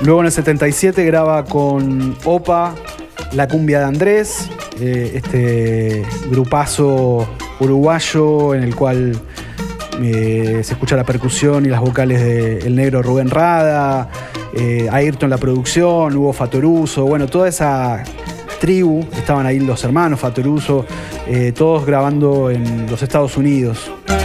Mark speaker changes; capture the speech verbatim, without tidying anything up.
Speaker 1: Luego en el setenta y siete graba con Opa La Cumbia de Andrés, eh, este grupazo uruguayo en el cual eh, se escucha la percusión y las vocales del negro Rubén Rada, eh, Ayrton en la producción, Hugo Fatoruso, bueno, toda esa tribu, estaban ahí los hermanos Fatoruso, eh, todos grabando en los Estados Unidos.